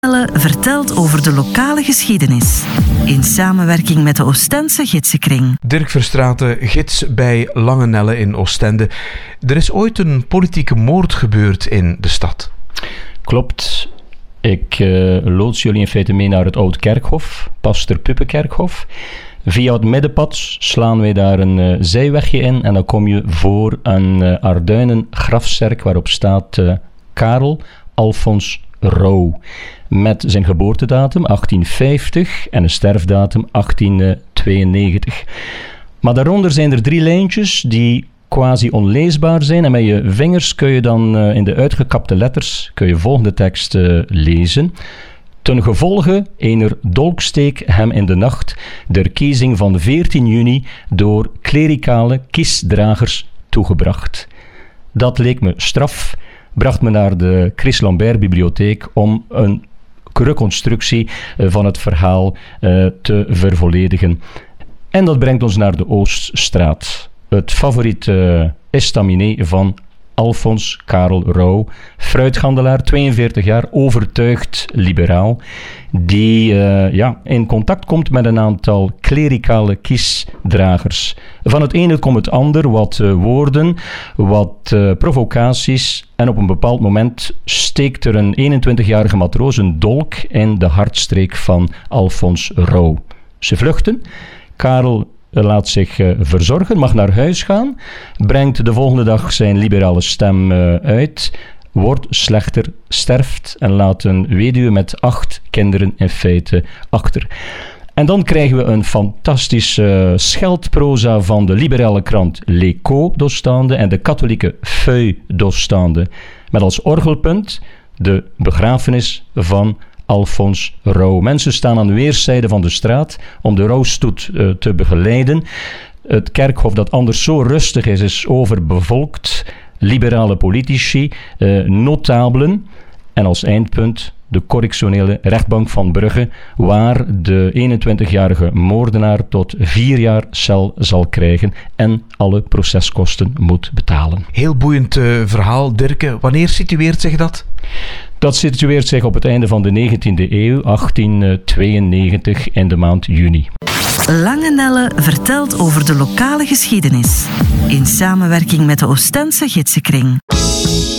Nelle vertelt over de lokale geschiedenis. In samenwerking met de Oostense Gidsenkring. Dirk Verstraeten, gids bij Lange Nelle in Oostende. Er is ooit een politieke moord gebeurd in de stad. Klopt. Ik loods jullie in feite mee naar het Oud Kerkhof, Pastor Puppenkerkhof. Via het middenpad slaan wij daar een zijwegje in en dan kom je voor een Arduinen grafzerk waarop staat Karel Alfons Roo. Met zijn geboortedatum 1850 en een sterfdatum 1892. Maar daaronder zijn er 3 lijntjes die quasi onleesbaar zijn. En met je vingers kun je dan in de uitgekapte letters kun je volgende tekst lezen. Ten gevolge ener dolksteek hem in de nacht der kiezing van 14 juni door klerikale kiesdragers toegebracht. Dat leek me straf, bracht me naar de Chris Lambert bibliotheek om een reconstructie van het verhaal te vervolledigen. En dat brengt ons naar de Ooststraat. Het favoriete estaminet van Alfons Karel Roo, fruithandelaar, 42 jaar, overtuigd liberaal, die in contact komt met een aantal klerikale kiesdragers. Van het ene komt het ander, wat woorden, wat provocaties, en op een bepaald moment steekt er een 21-jarige matroos een dolk in de hartstreek van Alfons Roo. Ze vluchten. Karel laat zich verzorgen, mag naar huis gaan, brengt de volgende dag zijn liberale stem uit, wordt slechter, sterft en laat een weduwe met 8 kinderen in feite achter. En dan krijgen we een fantastische scheldproza van de liberale krant L'Echo doorstaande en de katholieke Feuille doorstaande, met als orgelpunt de begrafenis van Alfons Roo. Mensen staan aan weerszijden van de straat om de rouwstoet te begeleiden. Het kerkhof, dat anders zo rustig is overbevolkt. Liberale politici, notabelen en als eindpunt de correctionele rechtbank van Brugge, waar de 21-jarige moordenaar tot 4 jaar cel zal krijgen en alle proceskosten moet betalen. Heel boeiend verhaal, Dirk. Wanneer situeert zich dat? Dat situeert zich op het einde van de 19e eeuw, 1892, in de maand juni. Lange Nelle vertelt over de lokale geschiedenis. In samenwerking met de Oostense Gidsenkring.